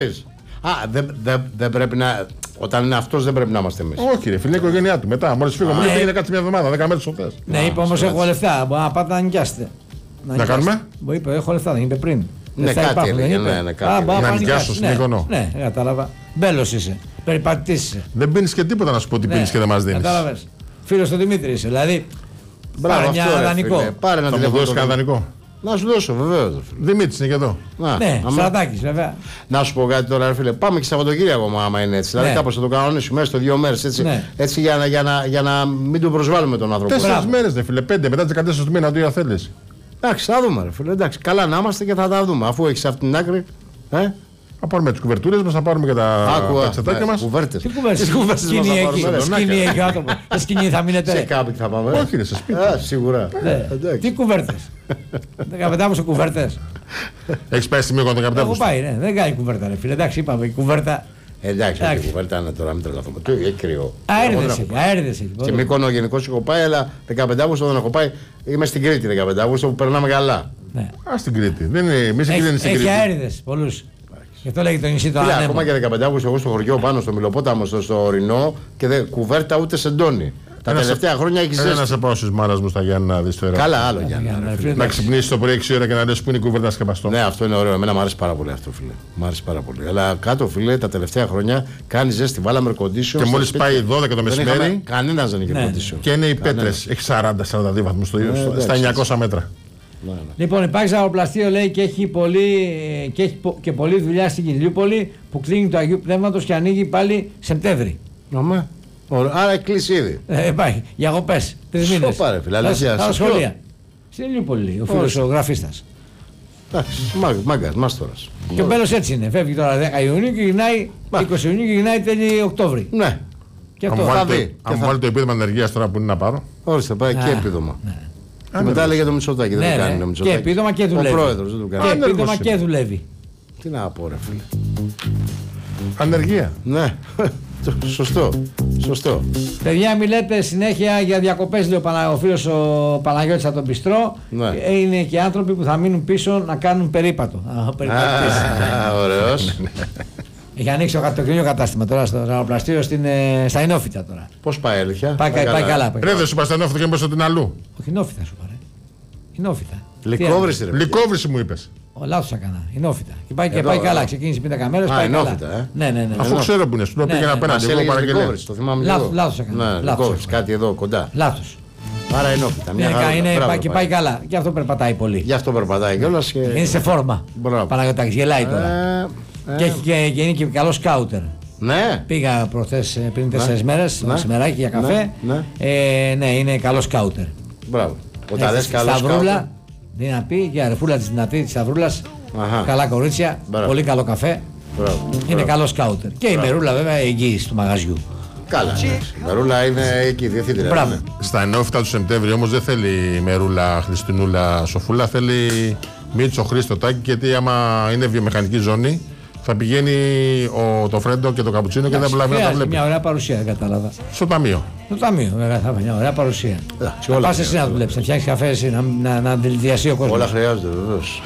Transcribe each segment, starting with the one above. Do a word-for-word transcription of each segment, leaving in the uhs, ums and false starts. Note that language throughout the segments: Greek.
Α, δεν δε, δε πρέπει να. Όταν είναι αυτός δεν πρέπει να είμαστε εμείς. Όχι, ρε φίλε, η οικογένειά του. Μετά, μόλις φύγω, μου λέει κάτσε μια εβδομάδα, δέκα μέρες σωτές. Ναι, είπε όμως έχω λεφτά. Μπορεί να πάτε να νοικιάσετε. Να κάνουμε. Μου είπε έχω λεφτά, δεν είπε πριν. Ναι, κάτι έλεγε. Να νοικιάσω στην Μύκονο. Ναι, κατάλαβα. Μπέλος είσαι. Περιπατητής είσαι. Δεν πίνεις και τίποτα να σου πω ότι πίνεις και δεν μας δίνεις. Κατάλαβες. Φίλος του Δημήτρη είσαι. Δηλαδή. Πάρε μια δανεικό. Πάρε να μου δώσεις κανένα δανεικό. Να σου δώσω, βεβαίως. Δημήτρης είναι και εδώ. Να, ναι, Στρατάκης, βέβαια. Να σου πω κάτι τώρα, φίλε. Πάμε και Σαββατοκύριακο, άμα είναι έτσι. Ναι. Δηλαδή, κάπως θα το κανονίσουμε μέσα στο δύο μέρες. Έτσι, ναι. έτσι για, να, για, να, για να μην τον προσβάλλουμε τον άνθρωπο. Τέσσερις μέρες, δε φίλε. Πέντε μετά τις δεκατέσσερις του μήνα, τι θέλεις. Εντάξει, θα δούμε, ρε φίλε. Εντάξει, καλά να είμαστε και θα τα δούμε. Αφού έχεις αυτή την άκρη. Ε? Θα πάρουμε τις κουβερτούρες μας, θα πάρουμε και τα πετσετάκια μας. Κουβέρτες. Τι κουβέρτες. Σκηνή έχει. Σκηνή έχει άνθρωπο. Σκηνή θα μείνετε. Σε κάμπινγκ θα πάμε. Όχι, είναι σε σπίτι. Σίγουρα. Τι κουβέρτες. δεκαπεντάμου σε κουβέρτες. Έχεις πάει στη Μύκονο δεκαπεντάμου. Έχω πάει, ναι. Δεν κάνει κουβέρτα, ρε φίλε. Εντάξει, είπαμε η κουβέρτα. Εντάξει, η κουβέρτα είναι τώρα, μην τρελαθούμε. Τι έχει κρύο. Αέριδες έχει. Αέριδες έχει. Και Μύκονο γενικώ έχω πάει, αλλά δεκαπεντάμου δεν έχω πάει. Είμαι στην Κρήτη δεκαπεντάμου που περνάμε καλά. Α, στην Κρήτη. Δεν είναι, εμείς εκεί δεν είναι στην Κρήτη. Έχει αέριδες πολλούς. Γι' αυτό λέγει το νησί το Ανέμο. Ανέμο. Ακόμα και δεκαπέντε Αυγούστου εγώ στο χωριό πάνω στο Μιλοπόταμο, στο, στο ορεινό και δε, κουβέρτα ούτε σεντόνι. Τα ένα τελευταία σε... χρόνια έχει ζέστη. Ένα να σε πάω στις μάρας μου στα Γιάννα να δεις το ερώτημα. Καλά, άλλο Γιάννα. Να ξυπνήσεις το πρωί έξι ώρα και να λες που είναι η κουβέρτα σκεπαστό. Ναι, αυτό είναι ωραίο. Εμένα μου αρέσει πάρα πολύ αυτό, φίλε. Μου αρέσει πάρα πολύ. Αλλά κάτω, φίλε, τα τελευταία χρόνια κάνει ζέστη. Βάλαμε air condition. Και μόλις πάει δώδεκα το μεσημέρι. Κανένα δεν είχε air condition. Και είναι οι πέτρες. Έχει σαράντα σαράντα δύο βαθμούς στα εννιακόσια μέτρα. Ναι, ναι. Λοιπόν, υπάρχει αεροπλαστείο λέει και έχει, πολύ, και έχει και πολλή δουλειά στην Ηλιούπολη που κλείνει το Αγίου Πνεύματος και ανοίγει πάλι Σεπτέμβρη. Αμέ. Άρα έχει κλείσει ήδη. Ε, υπάρχει. Για αγοπές. Τρεις μήνες. Σοπάρε, φίλε. Στα σχολεία. Στην Ηλιούπολη, ο φίλος ο γραφίστας. Εντάξει, μάγκας, μάστορας. Και ο Μπέλος έτσι είναι. Φεύγει τώρα δέκα Ιουνίου και γυρνάει είκοσι Ιουνίου και γυρνάει τέλη Οκτώβρη. Ναι. Και αυτό θα δει. Αν μου βάλει το επίδομα ανεργίας τώρα που είναι να πάρω. Όριστε, πάει και επίδομα. Και μετά λέγε το Μητσοτάκη, δεν το κάνει το Μητσοτάκη. Και επίδομα και δουλεύει. Ο πρόεδρος δεν το κάνει. Και επίδομα και δουλεύει. Τι να πω, ρε φίλε. Ανεργία. Ναι. Σωστό. Σωστό. Παιδιά, μιλάτε συνέχεια για διακοπές, λέει ο φίλος ο Παναγιώτης από τον Πιστρό. Ναι. Είναι και άνθρωποι που θα μείνουν πίσω να κάνουν περίπατο. Ωραίος. Έχει ανοίξει το καινούριο κατάστημα τώρα στο αεροπλαστήριο στα Ινόφυτα τώρα. Πώς πάει, αλήθεια? Πάει, πάει, πάει καλά. Ρε, δεν σου πάει στα Ινόφυτα και μπροστά την αλλού. Όχι, Ινόφυτα σου πάρε. Ινόφυτα. Λυκόβρηση, ρε. Λυκόβρηση μου είπες. Ο λάθος έκανα. Ινόφυτα. Και πάει, και πάει καλά. Ξεκίνησε πριν δέκα μέρες. Πάει καλά. Ε. Ναι, ναι, ναι. Αφού ξέρω που είναι, σου το πήγαινα απέναντι. Εγώ παραγγελία. Το θυμάμαι. Λάθος έκανα. Λυκόβρηση, κάτι εδώ κοντά. Λάθος. Άρα Ινόφυτα. Και πάει καλά. Και αυτό περπατάει πολύ. Γι' αυτό περπατάει κιόλας. Είναι σε φόρμα. Παναγιώτακης γελάει τώρα. Και είναι και καλό σκάουτερ. Ναι. Πήγα προχθές πριν τέσσερις μέρες, μεσημεράκι για καφέ. Ναι, είναι καλό σκάουτερ. Μπράβο. Όταν λες καλό σκάουτερ. Τι να πει, για ρεφούλα της δυνατή, της Σταυρούλας. Καλά κορίτσια, μπράβο. Πολύ καλό καφέ. Μπράβο. Είναι καλό σκάουτερ. Και μπράβο. Η Μερούλα βέβαια εγγύηση του μαγαζιού. Καλά. Η Μερούλα είναι εκεί, διευθύντρια. Μπράβο. Στα Ινόφυτα του Σεπτέμβρη όμως δεν θέλει η Μερούλα Χριστινούλα Σοφούλα, θέλει Μίτσο Χρήστο Τάκη, γιατί άμα είναι βιομηχανική ζώνη θα πηγαίνει ο, το Φρέντο και το Καπουτσίνο και δεν προλαβαίνει να τα βλέπει. Μια ωραία παρουσία, δεν κατάλαβα. Στο ταμείο. Στο ταμείο, βέβαια, θα μια ωραία παρουσία. Να πας εσύ να δουλέψεις, να φτιάξεις καφέ εσύ, να, να, να δηλητηριαστεί ο κόσμος. Όλα χρειάζονται, βεβαίως.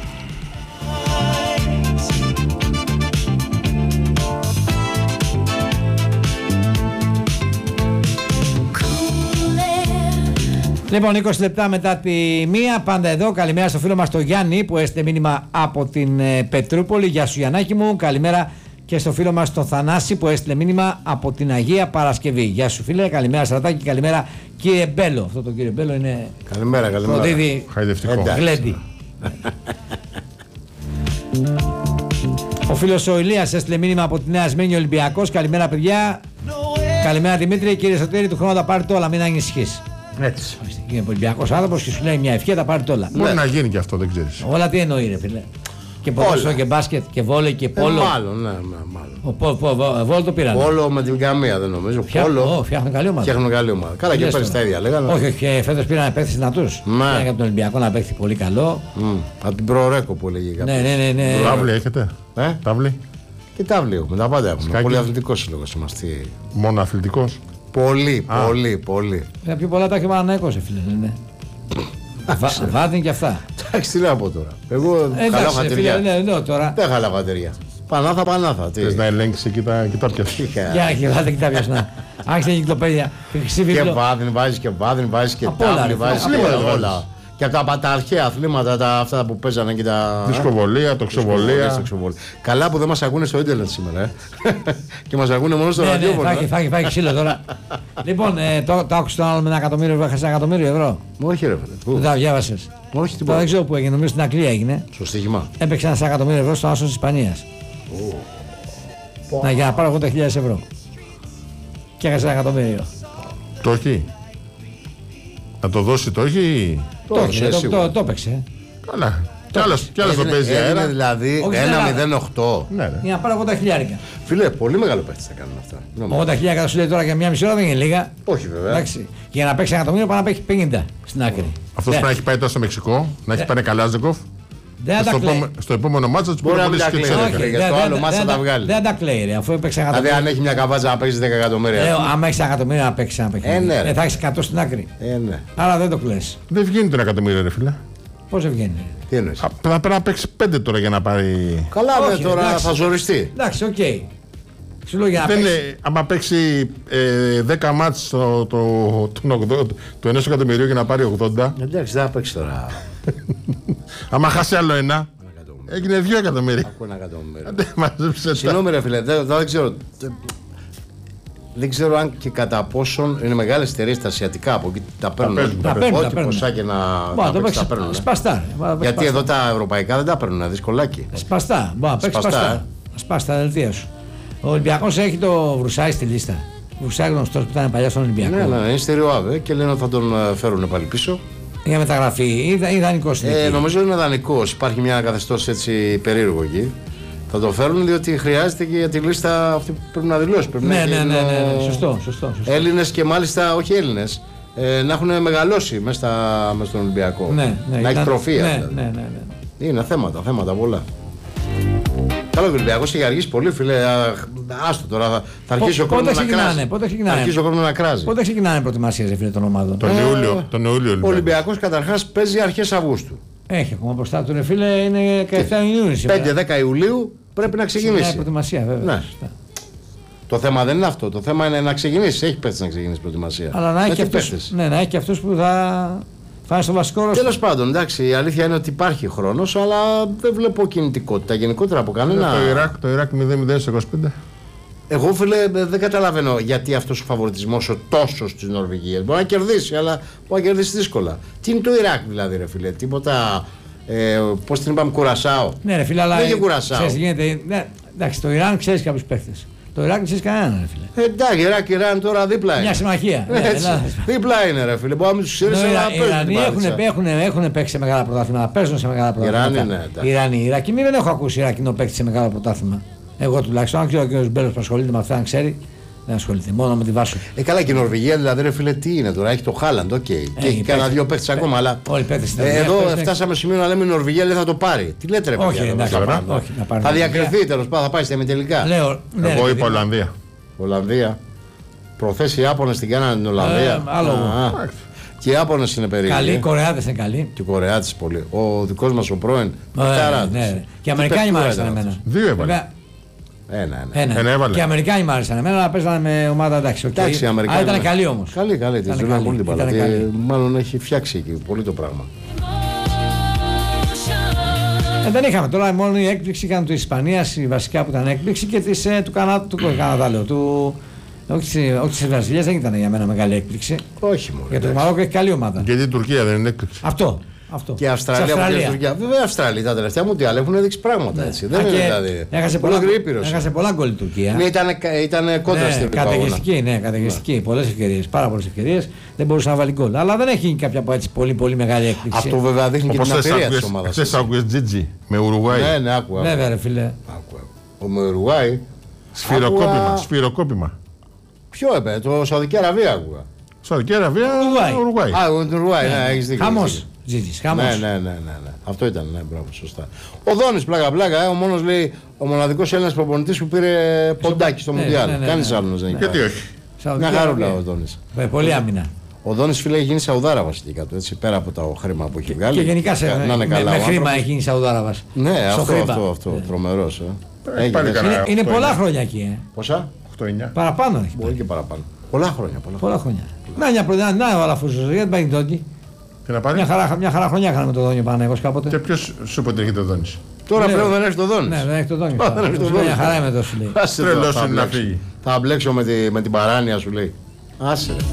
Λοιπόν, είκοσι λεπτά μετά τη μία, πάντα εδώ. Καλημέρα στο φίλο μας τον Γιάννη που έστειλε μήνυμα από την ε, Πετρούπολη. Γεια σου Γιαννάκη μου. Καλημέρα και στο φίλο μας τον Θανάση που έστειλε μήνυμα από την Αγία Παρασκευή. Γεια σου φίλε, καλημέρα Στρατάκη, καλημέρα κύριε Μπέλο. Αυτό το κύριο Μπέλο είναι. Καλημέρα, καλημέρα. Προδίδει γλέντι. Ο φίλος ο Ηλίας έστειλε μήνυμα από τη Νέα Σμένη Ολυμπιακός. Καλημέρα παιδιά. Καλημέρα Δημήτρη, κύριε Σωτήρη, του χρόνου θα πάρει το όλα, μην ανησυχείς. Έτσι. Είναι Ολυμπιακός άνθρωπος και σου λέει μια ευχή, θα πάρει το όλα. Μπορεί ναι. να γίνει και αυτό, δεν ξέρεις. Όλα τι εννοεί, ρε φίλε. Και ποδόσφαιρο και μπάσκετ και βόλεϊ και πόλο. Ε, μάλλον, ναι, μάλλον. Ο πο, πο, πο, βόλο το πήραν. Πόλο με την καμία δεν νομίζω. Φτιά, πόλο. Ό, φτιάχνουν καλή ομάδα. Φτιάχνουν καλή ομάδα. Καλά και πέρυσι τα ίδια λέγανε. Όχι, όχι, φέτος πήραν να παίξει δυνατούς. Ναι. Πήραν για τον Ολυμπιακό να παίξει πολύ καλό. Mm. Από την Προρέκο που έλεγε κάποιος. Ναι, ναι, ναι. ναι. Τάβλη έχετε. Ε? Τάβλη. Και τάβλη έχουμε, τα πάντα έχουμε. Πολύ αθλητικός σύλλογος είμαστε. Μόνο αθλητικός. Πολύ, Α. πολύ, πολύ. Για πιο πολλά τα έχει Παναθηναϊκός, φίλε. Ναι. Βάτιν και αυτά. Εντάξει, τι να πω τώρα. Εγώ χαλάω χατηριά. Ναι, ναι, τώρα. Δεν χαλάω χατηριά. Πανάθα, Πανάθα. Θες να ελέγξει και τα πιασιά. Για κοιτάτε και τα πιασιά. Άρχισε η κυκλοπαίδεια. Και βάδιν βάζει και βάδιν βάζει και τάβλη βάζει όλα. Και από τα, τα αρχαία αθλήματα, τα, αυτά που παίζανε και τα. Δισκοβολία, τοξοβολία. Καλά που δεν μας ακούνε στο ίντερνετ σήμερα. Ε. Και μας ακούνε μόνο στο ραδιόφωνο. Ναι, φάγει, φάγει ξύλο τώρα. Λοιπόν, ε, το, το άκουσε το άλλο με ένα εκατομμύριο ευρώ, έχασε ένα εκατομμύριο ευρώ. Όχι, ρε φίλε. Δεν τα διάβασε. Όχι, τίποτα. Δεν ξέρω πού έγινε, νομίζω στην Αγγλία έγινε. Στο στοίχημα. Έπαιξε ένα εκατομμύριο ευρώ στο άσο τη Ισπανία. Oh. Να, για να πάρω ογδόντα χιλιάδες ευρώ. Και έχασε ένα εκατομμύριο. Το έχει. Να το δώσει, το έχει. Το, το, το, το έπαιξε. Καλά. Κι άλλος το παίζει αέρα. Δηλαδή ένα μηδέν οκτώ. Για να πάρω ογδόντα χιλιάρικα. Φίλε, πολύ μεγάλο παίχτη θα κάνουν αυτά. ογδόντα χιλιάρικα σου λέει τώρα για μια μισή ώρα δεν είναι λίγα. Όχι βέβαια. Εντάξει. Για να παίξει ένα εκατομμύριο πάει να παίξει πενήντα στην άκρη. Αυτό που να έχει πάει τώρα στο Μεξικό, να έχει πάει Καλάζεκοφ. Στο επόμενο μάτσο του μπορεί να πει και ξέρει. Για το άλλο μάτσο θα τα βγάλει. Δεν τα κλαίει, αφού έπαιξε ένα εκατομμύριο. Δηλαδή, αν έχει μια καβάτσα να παίξει δέκα εκατομμύρια. Αν έχει ένα εκατομμύριο να παίξει ένα παιχνίδι. Θα έχει εκατό στην άκρη. Άρα δεν το κλαίει. Δεν βγαίνει το εκατομμύριο, ρε φίλε. Πώ δεν βγαίνει. Τι εννοείς. Θα πρέπει να παίξει πέντε τώρα για να πάρει. Καλά, με τώρα εντάξει, θα ζοριστεί. Εντάξει, οκ. Okay. Σου λέω για να δεν παίξει. Είναι, άμα παίξει ε, δέκα μάτς το, το, το, το, το ενός εκατομμυρίου για να πάρει ογδόντα. Εντάξει, δεν θα παίξει τώρα. Άμα χάσει άλλο ένα, έγινε δύο εκατομμύρια. Ακούω ένα εκατομμύριο. Συγγνώμη, ρε φίλε, δεν, δεν ξέρω. Δεν ξέρω αν και κατά πόσον είναι μεγάλες εταιρείες τα ασιατικά από εκεί τα παίρνουν. Ό,τι ποσά και να τα παίρνουν. Σπαστά. Γιατί εδώ τα ευρωπαϊκά δεν τα παίρνουν, δυσκολάκι. Σπαστά. Μπορεί να παίξει σπαστά. Σπαστά τα δελτία σου. Ο Ολυμπιακός έχει το Βρουσάη στη λίστα. Βρουσάη γνωστός που ήταν παλιά στον Ολυμπιακό. Ναι, ναι, είναι στερεοάβε και λένε ότι θα τον φέρουν πάλι πίσω. Για μεταγραφή ή δανεικός είναι. Ε, νομίζω είναι δανεικός. Υπάρχει μια καθεστώς έτσι περίεργο εκεί. Θα το φέρουν διότι χρειάζεται και για τη λίστα αυτή που πρέπει να δηλώσει. Πρέπει ναι, να ναι, ναι, ναι, ναι, σωστό, σωστό, σωστό. Έλληνες και μάλιστα όχι Έλληνες ε, να έχουν μεγαλώσει μέσα στον Ολυμπιακό. Ναι, ναι, να έχει τροφία. Ναι, δηλαδή. ναι, ναι, ναι. Είναι θέματα, θέματα πολλά. Καλό ο Ολυμπιακός έχει αργήσει πολύ, φίλε. Άστο τώρα, θα, θα αρχίσει ο κόσμος να κράζει. Πότε ξεκινάνε, θα αρχίσει ο κόσμος να κράζει. Πότε ξεκινάνε προετοιμασίες, φίλε, των ομάδων. Τον Ιούλιο. Τον Ιούλιο ο Ολυμπιακός καταρχάς παίζει αρχές Αυγούστου. Έχει ακόμα μπροστά του, ρε φίλε, είναι δεκαεπτά Ιουνίου. πέντε δέκα Ιουλίου πρέπει να ξεκινήσει. Είναι προετοιμασία, βέβαια. Ναι. Το θέμα δεν είναι αυτό. Το θέμα είναι να ξεκινήσει. Έχει παίξει να ξεκινήσει προετοιμασία. Αλλά να έχει και αυτούς, ναι, να έχει και αυτούς που θα φάνε στο βασικό ρόλο. Τέλος πάντων, εντάξει, η αλήθεια είναι ότι υπάρχει χρόνος, αλλά δεν βλέπω κινητικότητα γενικότερα από κανένα. Το Ιράκ, το Ιράκ μηδέν μηδέν στο είκοσι πέντε. Εγώ, φίλε, δεν καταλαβαίνω γιατί αυτός ο φαβοριτισμός ο τόσο της Νορβηγίας. Μπορεί να κερδίσει, αλλά μπορεί να κερδίσει δύσκολα. Τι είναι το Ιράκ, δηλαδή, ρε φίλε, τίποτα. Ε, πώς την είπαμε, Κουρασάο. Ναι, ρε φίλε, αλλά. Δεν είναι Κουρασάο. Ξέρεις, γίνεται, ναι, εντάξει, το Ιράν ξέρει κάποιους παίχτες. Το Ιράκ δεν ξέρει κανέναν, ρε φίλε. Ε, εντάξει, Ιράκ, Ιράν τώρα δίπλα είναι. Μια συμμαχία. Ναι, δίπλα είναι, ρε φίλε. Μπορεί να μην του ξέρει, αλλά παίζουν. Οι Ιρανοί έχουν παίξει σε μεγάλα πρωτάθλημα, παίζουν σε μεγάλα πρωτάθλημα. Οι Ιρανοί, οι Ιρακινοί δεν έχω ακούσει Ιρακινό παίκτη σε μεγάλο πρωτάθλημα. Εγώ τουλάχιστον, αν ξέρω και ο κ. Μπέλος που ασχολείται με αυτά, αν ξέρει. Δεν ασχολείται, μόνο με τη Βάσο. Ε, καλά, και η Νορβηγία δηλαδή, ρε φίλε, τι είναι τώρα, έχει το Χάλαντ, οκ. Okay. Και έχει κανένα δύο παίχτες ακόμα, αλλά. Όλοι παίχτες ε, εδώ παίχτες, φτάσαμε σημείο να λέμε η Νορβηγία λέει θα το πάρει. Τι λέτε, ρε παιδιά. Όχι, εντάξει, θα, πάρει, όχι, να πάρει. Θα διακριθεί τέλος πάντων, θα πάει στα ημιτελικά. Λέω, ναι, εγώ είπα Ολλανδία. Ολλανδία. Προθέσει οι Ιάπωνες την κάνανε την Ολλανδία. Ε, άλλο. Και οι Ιάπωνες είναι περίεργοι. Καλοί, οι Κορεάτες είναι καλοί. Και οι Κορεάτες πολύ. Ο δικός μας ο πρώην. Και οι Αμερικάνοι μου άρεσαν εμένα. Δύο έβαλε. Ένα, ένα. ένα. ένα και οι Αμερικάνοι μου άρεσαν εμένα, αλλά παίζανε με ομάδα εντάξει. Okay. Εντάξει, αλλά ήταν καλή όμως. Καλή, καλή. Τη δουλεύει πολύ την μπάλα. Μάλλον έχει φτιάξει εκεί πολύ το πράγμα. Ε, δεν είχαμε τώρα, μόνο η έκπληξη ήταν του Ισπανίας, βασικά που ήταν έκπληξη και της, ε, του Καναδά, του Καναδά λέω, του, όχι της Βραζιλίας δεν ήταν για μένα μεγάλη έκπληξη. Όχι μόνο. Για το Μαρόκο έχει καλή ομάδα. Γιατί η Τουρκία δεν είναι έκπληξη. Αυτό. Αυτό. Και η Αυστραλία, Αυστραλία. Και Τουρκία. Βέβαια, η Αυστραλία τα τελευταία μου έχουν δείξει πράγματα. Έτσι. Ναι. Δεν είναι δηλαδή. Έχασε πολλά, έχασε πολλά γκολ η Τουρκία. Ναι, ήταν, ήταν κόντρα ναι, στην καταιγιστική, ναι, καταιγιστική. Ναι. Πολλές ευκαιρίες, πάρα πολλές ευκαιρίες. Δεν μπορούσε να βάλει γκολ. Αλλά δεν έχει κάποια από έτσι πολύ, πολύ μεγάλη έκπληξη. Αυτό βέβαια δείχνει και την απειρία της ομάδας. Χθες άκουγες Τζίτζι με Ουρουγουάη. Ναι, ναι, άκουγα. Βέβαια, ρε φίλε. Ο με Ουρουγουάη. Σφυροκόπημα, σφυροκόπημα. Ποιο έπαιρνε, το Σαουδική Αραβία άκουγα. Σαουδική Αραβία, Ουρουγουάη. Α, ο Ουρουγουάη, ναι, έχεις δίκιο. Χαμός. Ζήτης, χαμός. Ναι, ναι, ναι, ναι, ναι. Αυτό ήταν, ναι, μπράβο, σωστά. Ο Δόνης, πλάκα, πλάκα, ε, ο μόνος λέει ο μοναδικός Έλληνας προπονητής που πήρε ποντάκι στο ναι, Μουντιάλ. Ναι, ναι, ναι, Κανείς ναι, άλλος δεν έχει. Γιατί όχι. Μια χαρούλα ο Δόνης. Ε, πολύ άμυνα. Ο Δόνης, φίλε, έχει γίνει Σαουδάραβας εκεί κάτω, έτσι, πέρα από το χρήμα που έχει βγάλει. Και γενικά σε, να είναι με, καλά, με χρήμα έχει γίνει Σαουδάραβας. Ναι, αυτό, αυτό, αυτό, τρομερός. Ε. Έχει πάρει κανένα Είναι, είναι οκτώ πολλά εννιά. χρόνια εκεί. Ε. Πόσα? οκτώ εννιά. Παραπάνω έχει. Μπορεί και παραπάνω. Πολλά χρόνια. Πολλά, Πολλά χρόνια. Να, μια πρωτιά, να ο Αλαφούζος, γιατί πάει τότε. Τι να πάρει. Μια χαρά, μια χαρά χρονιά είχαμε το Δόνιο Παναγιώτος κάποτε. Και ποιο σου είπε ότι έχετε δόνηση. Τώρα Ναι, πλέον δεν έχει το δόνι. Ναι, δεν έχει το Δόνιο. Δεν έχει το Μια Δόνιο. χαρά είμαι εδώ σου λέει. Άσε το, Τρελός θα είναι να μπλέξω. φύγει. Θα μπλέξω με, τη, με την παράνοια σου λέει. Άσε ρε.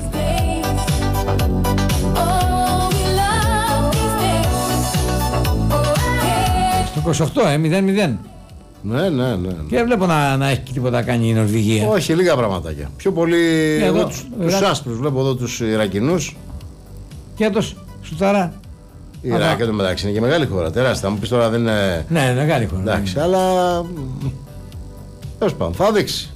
Στο είκοσι οκτώ, ε, μηδέν μηδέν. Ναι, ναι, ναι. Και δεν βλέπω να, να έχει τίποτα κάνει η Νορβηγία. Όχι, λίγα πραγματάκια. Πιο πολύ εδώ, εγώ τους, τους Ιράκ. άσπρους. Βλέπω εδώ τους Ιρακινούς. Και το Σουτάρα. Η Ιράκ εδώ μεταξύ είναι και μεγάλη χώρα. Τεράστια. Θα μου πεις τώρα δεν είναι. Ναι, μεγάλη χώρα. Εντάξει, αλλά. Τέλος πάντων, θα δείξει.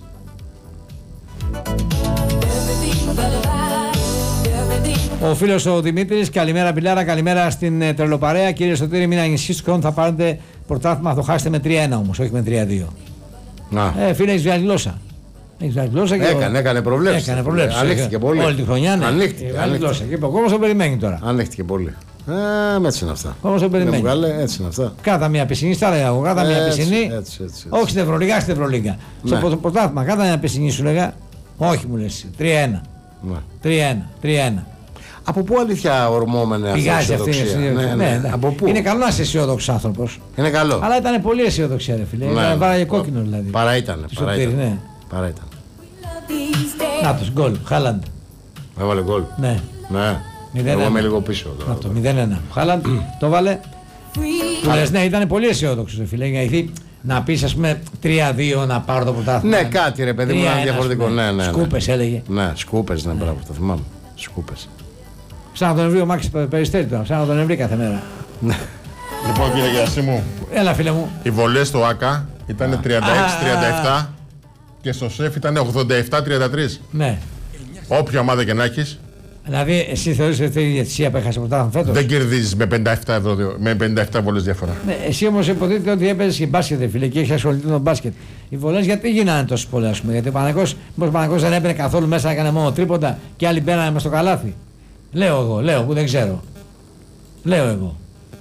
Ο φίλος ο Δημήτρης, καλημέρα Πιλάρα, καλημέρα στην ε, τρελοπαρέα. Κύριε Σωτήρη, μην ανησυχείτε, θα πάρετε πρωτάθλημα, θα το χάσετε με τρία ένα όμως, όχι με τρία δύο. Να. Ε, φίλε, έχεις βγάλει γλώσσα. Έχεις βγάλει γλώσσα και. Έκανε, έκανε προβλέψεις. Έκανε προβλέψεις. Ανοίχτηκε πολύ. Όλη τη χρονιά, ναι. Ανοίχτηκε, Βγάλει ανοίχτηκε. γλώσσα. Και ο κόσμος το περιμένει τώρα. Ανοίχτηκε πολύ. Ε, έτσι είναι αυτά. Ο κόσμος το Δεν μου περιμένει. βγάλε, έτσι είναι αυτά. Κάτα μια πισινή, στα λέγα εγώ. Κάτα μια Έτσι, πισινή. έτσι, έτσι, έτσι. Όχι στην Ευρωλίγα, στην Ευρωλίγα. Ναι. Στο πρωτάθλημα, κάτα μια πισινή σου λέγα. Όχι μου λες. τρία ένα. Ναι. τρία ένα. τρία ένα. Από πού αλήθεια ορμόμενε αυτή η Πηγάζει αυτή η αισιοδοξία. αισιοδοξία. Ναι, ναι. Ναι, Από πού. είναι καλό να είσαι αισιόδοξο άνθρωπο. Είναι καλό. Αλλά ήταν πολύ αισιόδοξη, ρε φίλε. Ναι. Βάραγε κόκκινο δηλαδή. Παρά ήταν. Του Παρά Σωτήρη, ήταν. ναι. Παρά ήταν. Να τους γκολ. Χάλαντ. Έβαλε γκολ. Ναι. Ναι. Μηδέν Εγώ ένα. είμαι λίγο πίσω τώρα. Αυτό, μηδέν ένα. Χάλαντ το βάλε. Του λες, ναι, ήταν πολύ αισιόδοξο, ρε φίλε. Γιατί να πει, α πούμε, τρία δύο να πάρω το πρωτάθλημα. Ναι, κάτι ρε παιδί μου τρία ήταν ένα, διαφορετικό. ας πούμε. Ναι, ναι, ναι. Σκούπες έλεγε. Ναι, σκούπες, ναι, μπράβο, το θυμάμαι. Σκούπες. Σαν να τον βρει ο Μάξης Περιστέρη τώρα. Σαν να τον βρει κάθε μέρα. Λοιπόν, κύριε Γερασίμου, Έλα, φίλε μου. οι βολές στο ΆΚΑ ήταν τριάντα έξι τριάντα επτά και στο ΣΕΦ ήταν ογδόντα επτά τριάντα τρία. Ναι. Όποια ομάδα και να έχει, Δηλαδή, εσύ θεωρείς ότι η διαιτησία που έχασε πρωτάθλημα φέτος. δεν κερδίζει με πενήντα επτά, ευρώ, με πενήντα επτά βολές διαφορά. Ναι, εσύ όμως υποτίθεται ότι έπαιζες και μπάσκετ, ρε φίλε, και έχει ασχοληθεί με τον μπάσκετ. Οι βολές γιατί γίνανε τόσες πολλές, ας πούμε. Γιατί ο Παναγικός, μήπως ο Παναγικός δεν έπαιρνε καθόλου μέσα, έκανε μόνο τρίποντα και άλλοι μπαίνανε μες στο καλάθι. Λέω εγώ, λέω που δεν ξέρω. Λέω εγώ.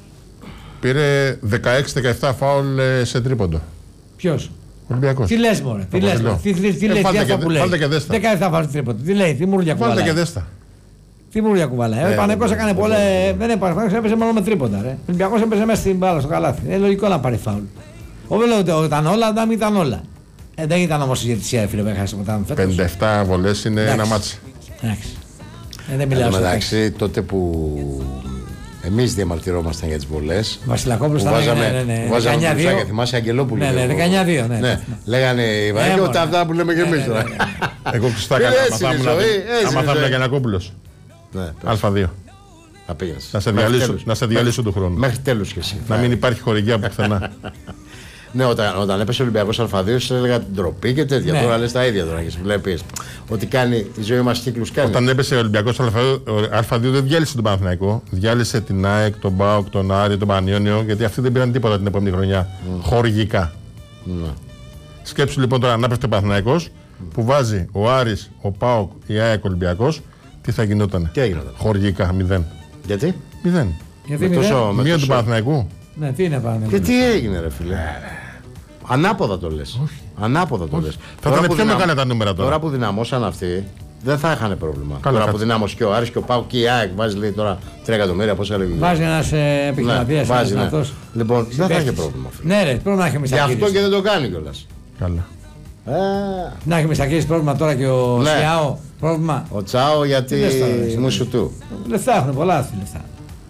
Πήρε δεκαέξι δεκαεπτά φάουλ ε, σε τρίποντο. Ποιος. Ολυμπιακός. Τι λες, μωρέ, τι Το λες, λέω. μωρέ, τι, τι, τι Ε, λέει, τι βάλτε αυτό και- που λέει. βάλτε και δέστα. δεκαεπτά βάζει τρίποντα. Τι λέει, τι μουρλια Βάλτε και κουβαλάει. δέστα. Τι μουρλια κουβαλάει. Ο Ε, Παναγικός δεν έκανε μπορεί. πολλά. Δεν έπαρε. Ο έπαιζε μόνο με τρίποντα. Ρε. Ο Ολυμπιακός έπαιζε μέσα στην μπάλα στο καλάθι. Είναι λογικό να πάρει φάουλ. Όχι λέω ότι ήταν όλα, να μην ήταν όλα. Ε, δεν ήταν όμως η διαιτησία, φίλε, που έχασε το πρωτάθλημα φέτος. πενήντα επτά βολές είναι Εντάξει. ένα μάτσι. Εντάξει. Ε, δεν Εν μιλάω τω στο μεταξύ, τότε που εμείς διαμαρτυρόμασταν για τις βολές. Βασιλακόπουλος Που τα λέγανε, βάζαμε, ναι, ναι, ναι. που βάζαμε δεκαεννιά δύο. μπλουζάκια, θυμάσαι Αγγελόπουλο. Ναι, ναι, και ο- δεκαεννιά δύο, ναι. ναι. Λέγανε οι Βαράκοι, Ναι, ότι μωρέ. αυτά που λέμε και Ναι, εμείς ναι, τώρα. ναι, ναι. Εγώ τους τα Φίλε, έκανα. έτσι είναι η Άμα θα ζωή, ήμουν- έτσι άμα είναι θα η ήμουν ζωή. Γιαννακόπουλος. Ναι, πες. Α2. Θα πήγαινες. Να σε Μέχρι διαλύσω, τέλους. να σε διαλύσω του χρόνου. Μέχρι τέλους κι εσύ. Να μην υπάρχει χορηγία από πουθενά. Ναι, όταν, όταν έπεσε ο Ολυμπιακός Α2, σου έλεγα ντροπή και τέτοια. Ναι. Τώρα λες τα ίδια τώρα και σου βλέπεις ότι κάνει η ζωή μας κύκλους κάνει. Όταν έπεσε ο Ολυμπιακός Α2 δεν διάλυσε τον Παναθηναϊκό. Διάλυσε την ΑΕΚ, τον ΠΑΟΚ, τον Άρη, τον Πανιόνιο, γιατί αυτοί δεν πήραν τίποτα την επόμενη χρονιά. Χορηγικά. Ναι. Σκέψου λοιπόν τώρα να πέφτει ο Παναθηναϊκός που βάζει ο Άρης, ο ΠΑΟΚ, η ΑΕΚ, ο Ολυμπιακός, τι θα γινόταν. Τι έγινοταν. Χορηγικά, μηδέν. Γιατί? Μηδέν. Γιατί Με μηδέν? τόσο- με Μία του τόσο- Παναθηναϊκού. Ναι, τι είναι πάνω. Και τι έγινε ρε φίλε. Ανάποδα το λες. Ανάποδα το λες. Θα Τώρα ήταν που πιο δυνα- μεγάλα τα νούμερα τώρα. Τώρα που δυναμώσαν αυτοί, δεν θα είχαν πρόβλημα. Καλά, τώρα που κάτσε. δυνάμωσε και ο Άρης και ο Πάου και η ΑΕΚ βάζει λέει τώρα τρία εκατομμύρια, πόσα λέει. Βάζει ένας ε, επιχειρηματίας, ένας βάζει, ναι. δυνατός. Λοιπόν, δεν θα είχε Συμπαίκτης. πρόβλημα. Φίλε. Ναι, ρε, πρέπει να έχει Γι' μισθακίδης. αυτό και δεν το κάνει κιόλας. Καλά. Ε, Να έχει μισθακίδης πρόβλημα τώρα και ο Ναι. Σιάο πρόβλημα. ο Τσάο γιατί Τι λες τώρα, ρε, μου σου του. Λεφτά έχουν, πολλά έχουν λεφτά.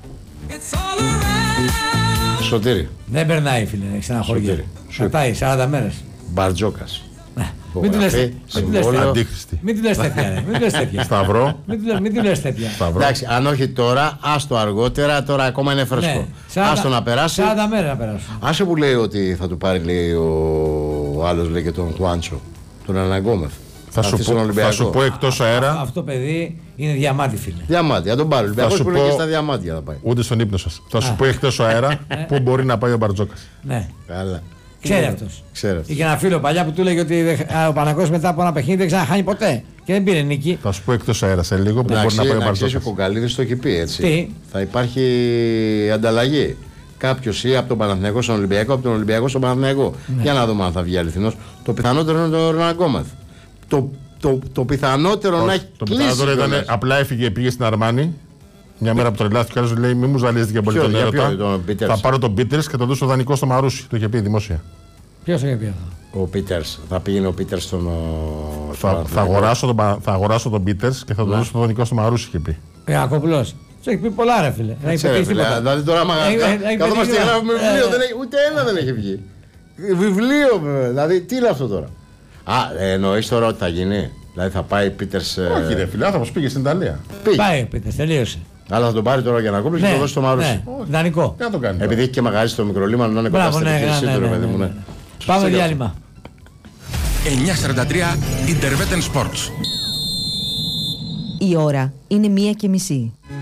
Σωτήρι. Δεν περνάει, φίλε, έχει ένα χωριό. Σωτήρι. Κρατάει σαράντα μέρες. Μπαρτζόκας. Ναι. Μην του λες Υπογραφή, μην του λες συμβόλαιο. τέτοια. Αντίχρηστη. Μην του λες τέτοια, ρε. Μην του λες τέτοια. Σταυρό. Μην του λες- Μην του λες τέτοια. Σταυρό. Εντάξει, αν όχι τώρα, άστο αργότερα, τώρα ακόμα είναι φρέσκο. Ναι, σαράντα- Άστο να περάσει. σαράντα μέρες να περάσουν. Άσε που λέει ότι θα του πάρει λέει, ο άλλος λέει και τον Χουάντσο, τον Αναγκόμεθ. Θα σου, Αυτή στον πω, θα Ολυμπιακό. σου πω εκτός αέρα, Αυτό παιδί είναι διαμάτι, φίλε. Διαμάντια, τον πάρει. Ο Ολυμπιακός σου που είναι πω- και στα διαμάντια θα πάει. ούτε στον ύπνο σας. Θα σου πω εκτός αέρα πού μπορεί να πάει ο Μπαρτζόκας. Ναι. Καλά. Ξέρει αυτός. Ξέρει αυτός. Είχε ένα φίλο παλιά που του έλεγε ότι δεν- α, ο Παναγός μετά από ένα παιχνίδι δεν ξαναχάνει ποτέ. Και δεν πήρε νίκη. Θα σου πω εκτός αέρα σε λίγο που μπορεί να Εντάξει, πάει ο να ξέρεις, ο Μπαρτζόκας. Κογκαλίδης το έχει πει έτσι. Τι? Θα υπάρχει ανταλλαγή. κάποιο ή από τον Παναθηναϊκό στον Ολυμπιακό, από τον Ολυμπιακό στον Παναθηναϊκό. Ναι. Για να δούμε αν θα βγει αληθινός. Το πιθανότερο είναι το Ρονάλντ Γκόμεθ. Το, το, το πιθανότερο να έχει το πιθανότερο ήταν κιόλας. Απλά έφυγε, πήγε στην Αρμάνη. Μια μέρα που τρελάθηκε, άλλο λέει: Μην μου ζαλίζετε για πολύ τον έρωτα. Θα πάρω τον Πίτερς και θα δώσω δανεικό στο Μαρούσι. Το είχε πει δημόσια. Ποιος είχε πει αυτό? Ο Πίτερς. Θα πήγαινε ο Πίτερς στον. Θα, θα, αγοράσω τον, θα αγοράσω τον Πίτερς και θα το δώσω το δανεικό στο Μαρούσι, είχε πει. Ιακόπουλος. Του έχει πει πολλά, ρε φίλε. Δεν έχει πει τίποτα. Δηλαδή τώρα, άμα καθόμαστε και γράφουμε βιβλίο, ούτε ένα δεν έχει βγει. Βιβλίο, βέβαια. Δηλαδή, τι είναι αυτό τώρα. Α, εννοείς τώρα ότι θα γίνει. Δηλαδή θα πάει Πίτερς. Όχι, ρε φίλε, άνθρωπος πήγε στην Ιταλία. Πάει ο Πίτερς, τελείωσε. Αλλά θα τον πάρει τώρα για να κόψει και θα το δώσει στο Μαρούσι. Ναι, δανεικό. Τι να το κάνει. Επειδή έχει και μαγαζί στο μικρολίμανο, να είναι κοντά στην επιχείρησή του, ρε παιδί μου. Πάμε διάλειμμα. εννιά σαράντα τρία Interveten Sports. Η ώρα είναι μία και μισή.